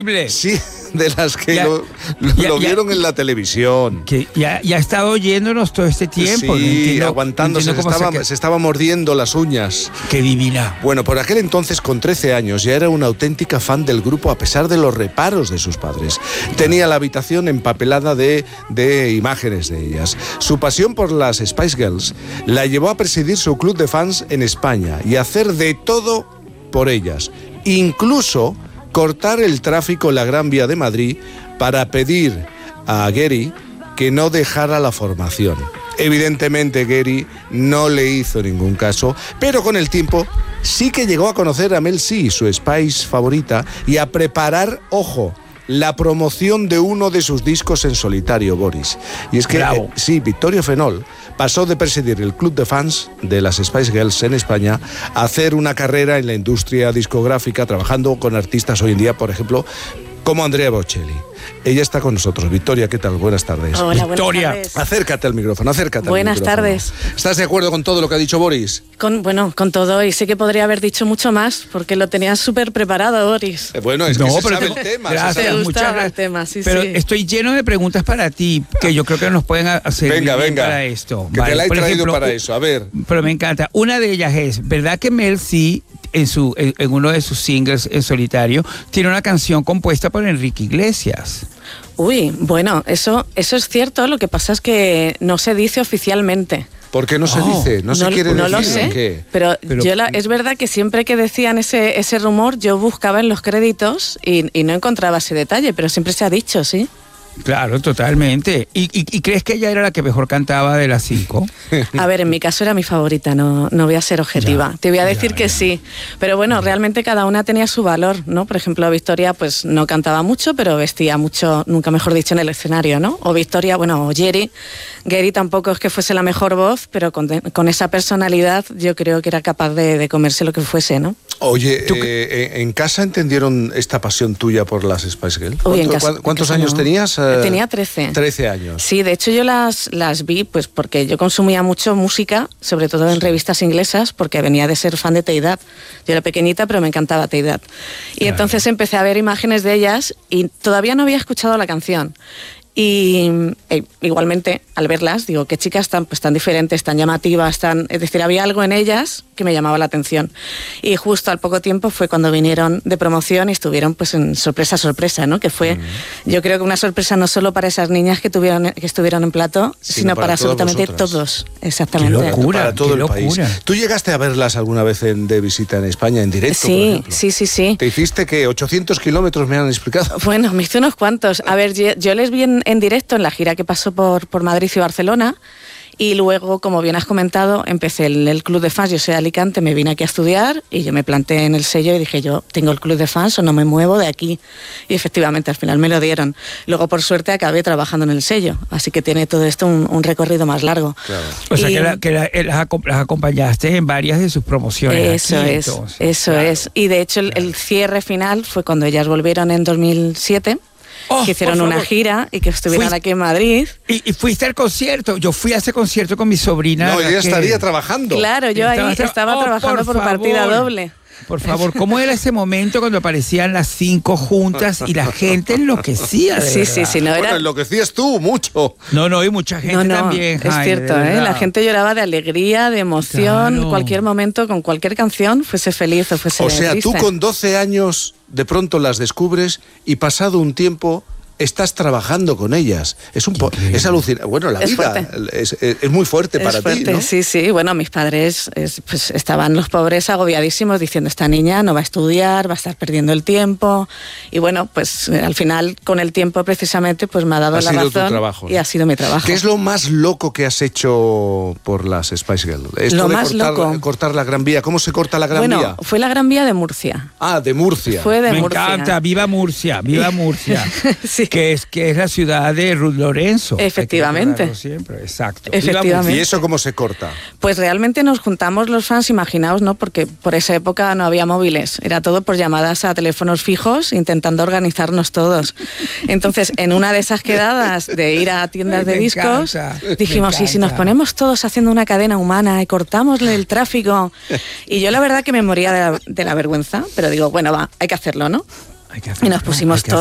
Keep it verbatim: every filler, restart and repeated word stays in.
Sí, de las que ya, lo, lo, ya, lo vieron ya, en la televisión. Que ya, ya ha estado oyéndonos todo este tiempo. Sí, no entiendo, aguantándose, no entiendo se, estaba, se, se estaba mordiendo las uñas. Qué divina. Bueno, por aquel entonces, con trece años, ya era una auténtica fan del grupo a pesar de los reparos de sus padres. Tenía la habitación empapelada de, de imágenes de ellas. Su pasión por las Spice Girls la llevó a presidir su club de fans en España y a hacer de todo por ellas. Incluso cortar el tráfico en la Gran Vía de Madrid para pedir a Geri que no dejara la formación. Evidentemente Geri no le hizo ningún caso, pero con el tiempo sí que llegó a conocer a Mel C, su Spice favorita, y a preparar, ojo, la promoción de uno de sus discos en solitario, Boris. Y es que, eh, sí, Victorio Fenol pasó de presidir el club de fans de las Spice Girls en España a hacer una carrera en la industria discográfica, trabajando con artistas hoy en día, por ejemplo, como Andrea Bocelli. Ella está con nosotros. Victoria, ¿qué tal? Buenas tardes. Hola, Victoria, buenas tardes. acércate al micrófono, acércate buenas al micrófono. Buenas tardes. ¿Estás de acuerdo con todo lo que ha dicho Boris? Con, bueno, con todo, y sé que podría haber dicho mucho más, porque lo tenías súper preparado, Boris. Eh, bueno, es no, que se pero sabe te, el tema. Gracias, se sabe. muchas gracias. El tema, sí, pero sí. estoy lleno de preguntas para ti, que yo creo que nos pueden hacer venga, venga, para esto. Que vale, te la he por traído ejemplo, para eso, a ver. Pero me encanta. Una de ellas es, ¿verdad que Mel C, en, su, en, en uno de sus singles en solitario, tiene una canción compuesta por Enrique Iglesias? Uy, bueno, eso, eso es cierto, lo que pasa es que no se dice oficialmente. ¿Por qué no se Oh, dice? ¿No, no se quiere no decir? lo sé, ¿Qué? pero, Pero- yo la, es verdad que siempre que decían ese, ese rumor, yo buscaba en los créditos y, y no encontraba ese detalle, pero siempre se ha dicho, ¿sí? Claro, totalmente. ¿Y, y, y crees que ella era la que mejor cantaba de las cinco? A ver, en mi caso era mi favorita, no, no voy a ser objetiva. Ya, Te voy a decir ya, que ya. sí. Pero bueno, realmente cada una tenía su valor, ¿no? Por ejemplo, Victoria pues no cantaba mucho, pero vestía mucho, nunca mejor dicho, en el escenario, ¿no? O Victoria, bueno, o Geri. Geri tampoco es que fuese la mejor voz, pero con, con esa personalidad yo creo que era capaz de, de comerse lo que fuese, ¿no? Oye, ¿Tú eh, ¿en casa entendieron esta pasión tuya por las Spice Girls? Uy, en ¿Cuánto- casa- cuán- en ¿Cuántos casa años no. tenías? Eh, Tenía trece. trece años. Sí, de hecho yo las, las vi pues porque yo consumía mucho música, sobre todo en revistas inglesas, porque venía de ser fan de Teidad. Yo era pequeñita, pero me encantaba Teidad. Y Claro. entonces empecé a ver imágenes de ellas y todavía no había escuchado la canción. Y e, igualmente, al verlas, digo, qué chicas tan, pues, tan diferentes, tan llamativas, tan... Es decir, había algo en ellas que me llamaba la atención. Y justo al poco tiempo fue cuando vinieron de promoción y estuvieron pues en sorpresa, sorpresa, ¿no? Que fue, mm. yo creo que una sorpresa no solo para esas niñas que, tuvieron, que estuvieron en plató, sino, Sino para, para absolutamente vosotras. todos. Exactamente. Qué locura. Para todo qué el locura. país. ¿Tú llegaste a verlas alguna vez en, de visita en España, en directo, por Sí, ejemplo? sí, sí, sí. ¿Te hiciste que ochocientos kilómetros me han explicado? Bueno, me hice unos cuantos. A ver, yo, yo les vi en, en directo en la gira que pasó por, por Madrid y Barcelona. Y luego, como bien has comentado, empecé el, el club de fans. Yo soy de Alicante, me vine aquí a estudiar y yo me planté en el sello y dije, yo tengo el club de fans o no me muevo de aquí. Y efectivamente, al final me lo dieron. Luego, por suerte, acabé trabajando en el sello. Así que tiene todo esto un, un recorrido más largo. Claro. O sea Y- que, la- que la- eh, las, acom- las acompañaste en varias de sus promociones. Eso aquí, es, entonces. eso Claro. es. Y de hecho, el, el cierre final fue cuando ellas volvieron en dos mil siete. Oh, que hicieron por una favor. gira y que estuvieron Fuiste- aquí en Madrid. Y, y fuiste al concierto. Yo fui a ese concierto con mi sobrina. No, ella Raquel. estaría trabajando. Claro, yo ahí Estaba tra- estaba Oh, trabajando por, por partida favor. doble. Por favor, ¿cómo era ese momento cuando aparecían las cinco juntas y la gente enloquecía? De Sí, sí, verdad? sí, no Bueno, era... enloquecías tú mucho. No, no, y mucha gente No, no, también. es Jaime, cierto, de ¿eh? verdad. La gente lloraba de alegría, de emoción, Claro. cualquier momento, con cualquier canción, fuese feliz o fuese O sea, tú triste. con doce años de pronto las descubres y pasado un tiempo estás trabajando con ellas. Es un po- es alucinante. Bueno, la Es vida fuerte. es, es- es muy fuerte Es para fuerte, ti, ¿no? sí, sí. Bueno, mis padres es, pues, estaban los pobres agobiadísimos diciendo, esta niña no va a estudiar, va a estar perdiendo el tiempo. Y bueno, pues eh, al final, con el tiempo precisamente, pues me ha dado Ha la sido tu razón trabajo, y ¿no? ha sido mi trabajo. ¿Qué es lo más loco que has hecho por las Spice Girls? Esto Lo de más cortar, loco. cortar la Gran Vía. ¿Cómo se corta la Gran bueno, Vía? fue la Gran Vía de Murcia. Ah, de Murcia. Fue de Me Murcia. encanta, viva Murcia, viva Murcia. Sí. que, es, que es la ciudad de Ruth Lorenzo. Hay que Efectivamente. recordarlo siempre, exacto. Viva Efectivamente. ¿Y eso cómo se corta? Pues realmente nos juntamos los fans, imaginaos, ¿no? Porque por esa época no había móviles, era todo por llamadas a teléfonos fijos, intentando organizarnos todos. Entonces, en una de esas quedadas de ir a tiendas de Me discos, encanta, me dijimos, ¿y si nos encanta. ponemos todos haciendo una cadena humana y cortamos el tráfico? Y yo la verdad que me moría de la, de la vergüenza, pero digo, bueno, va, hay que hacerlo, ¿no? Hay que hacer, y nos pusimos hay que todos